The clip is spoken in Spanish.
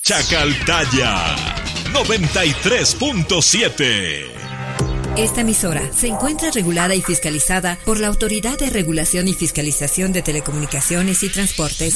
Chacaltaya 93.7. Esta emisora se encuentra regulada y fiscalizada por la Autoridad de Regulación y Fiscalización de Telecomunicaciones y Transportes.